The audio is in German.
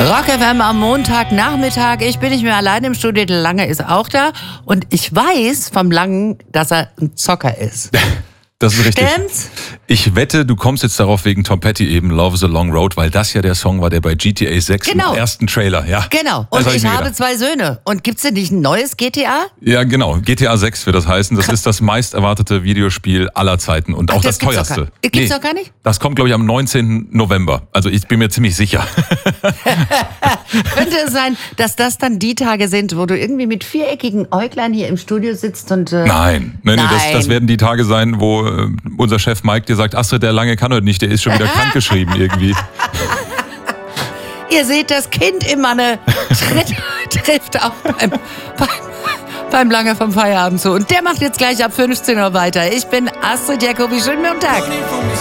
Rock FM am Montagnachmittag. Ich bin nicht mehr alleine im Studio. Der Lange ist auch da. Und ich weiß vom Langen, dass er ein Zocker ist. Das ist richtig. Stimmt's? Ich wette, du kommst jetzt darauf wegen Tom Petty eben, Love is a Long Road, weil das ja der Song war, der bei GTA 6 im ersten Trailer, ja. Genau. Das Und hab ich mir habe gedacht. 2 Söhne. Und gibt's denn nicht ein neues GTA? Ja, genau. GTA 6 wird das heißen. Das ist das meist erwartete Videospiel aller Zeiten und auch das gibt's doch teuerste. Gibt's doch gar nicht? Das kommt, glaube ich, am 19. November. Also ich bin mir ziemlich sicher. Könnte es sein, dass das dann die Tage sind, wo du irgendwie mit viereckigen Äuglein hier im Studio sitzt und... Nein, das werden die Tage sein, wo unser Chef Mike dir sagt, Astrid, der Lange kann heute nicht, der ist schon wieder krankgeschrieben irgendwie. Ihr seht, das Kind im Manne trifft auch beim Lange vom Feierabend zu. Und der macht jetzt gleich ab 15 Uhr weiter. Ich bin Astrid Jacobi. Schönen Montag.